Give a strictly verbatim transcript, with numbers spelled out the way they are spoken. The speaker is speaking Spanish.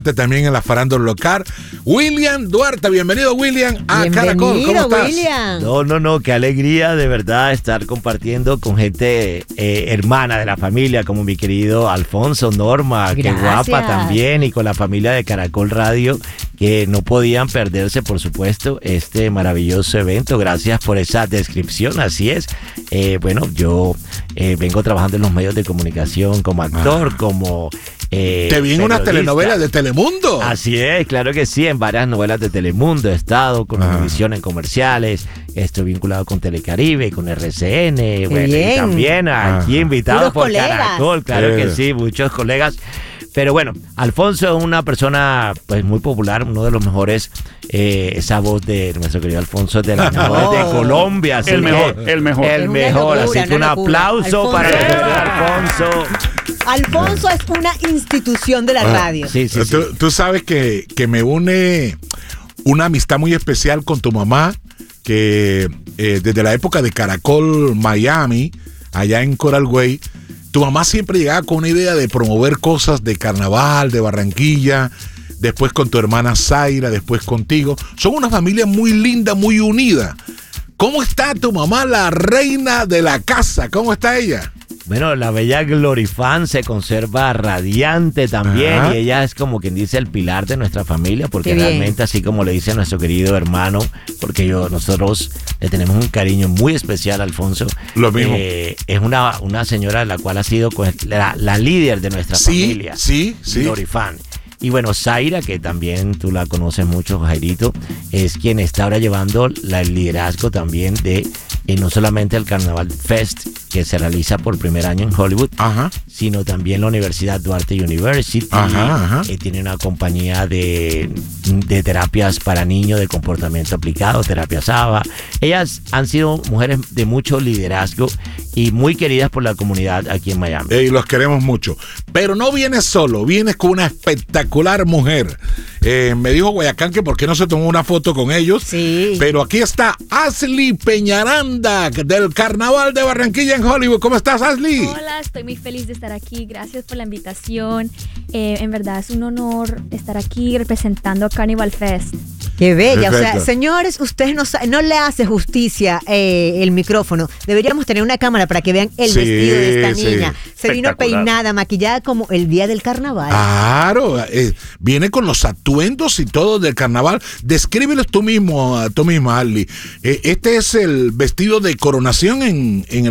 También en la farándula local. William Duarte, bienvenido William a bienvenido, Caracol. ¿Cómo estás? William. No, no, no, qué alegría de verdad estar compartiendo con gente eh, hermana de la familia, como mi querido Alfonso, Norma, Gracias. qué guapa también, y con la familia de Caracol Radio, que no podían perderse, por supuesto, este maravilloso evento. Gracias por esa descripción, así es. Eh, bueno, yo eh, vengo trabajando en los medios de comunicación como actor, ah. como... Eh, Te vi en unas telenovelas de Telemundo. Así es, claro que sí, en varias novelas de Telemundo he estado con ah. Univisión en comerciales, estoy vinculado con Telecaribe, con R C N, bueno, y también aquí ah. invitado Puros por colegas. Caracol, claro eh. que sí, muchos colegas. Pero bueno, Alfonso es una persona pues muy popular, uno de los mejores, eh, esa voz de nuestro querido Alfonso de la oh. de Colombia. Así el que, mejor, el mejor. El mejor, locura, así que un aplauso Alfonso. para el señor Alfonso. Alfonso es una institución de la ah. radio. Sí, sí, sí. Tú, tú sabes que, que me une una amistad muy especial con tu mamá, que eh, desde la época de Caracol Miami, allá en Coral Way, tu mamá siempre llegaba con una idea de promover cosas de carnaval, de Barranquilla, después con tu hermana Zaira, después contigo. Son una familia muy linda, muy unida. ¿Cómo está tu mamá, la reina de la casa? ¿Cómo está ella? Bueno, la bella Glorifan se conserva radiante también. Ajá. Y ella es como quien dice el pilar de nuestra familia, porque realmente así como le dice nuestro querido hermano, porque yo nosotros le tenemos un cariño muy especial a Alfonso. Lo mismo. Eh, es una, una señora la cual ha sido la, la líder de nuestra sí, familia. Sí, sí, Glorifan. Y bueno, Zaira, que también tú la conoces mucho, Jairito, es quien está ahora llevando la, el liderazgo también de eh, no solamente el Carnaval Fest, que se realiza por primer año en Hollywood, ajá. sino también la Universidad Duarte University. Ajá, ajá. Eh, tiene una compañía de, de terapias para niños de comportamiento aplicado, Terapia Saba. Ellas han sido mujeres de mucho liderazgo y muy queridas por la comunidad aquí en Miami. Y los queremos mucho. Pero no vienes solo, vienes con una espectacular mujer. Eh, me dijo Guayacán que por qué no se tomó una foto con ellos. Sí. Pero aquí está Ashley Peñaranda del Carnaval de Barranquilla en Hollywood. ¿Cómo estás, Ashley? Hola, estoy muy feliz de estar aquí. Gracias por la invitación. Eh, en verdad es un honor estar aquí representando Carnival Fest. Qué bella. Perfecto. O sea, señores, ustedes no, no le hace justicia eh, el micrófono. Deberíamos tener una cámara para que vean el sí, vestido de esta sí. niña. Se vino peinada, maquillada como el día del carnaval. Claro, eh, viene con los atuendos y todo del carnaval. Descríbelos tú mismo, tú misma, Ashley. Eh, este es el vestido de coronación en, en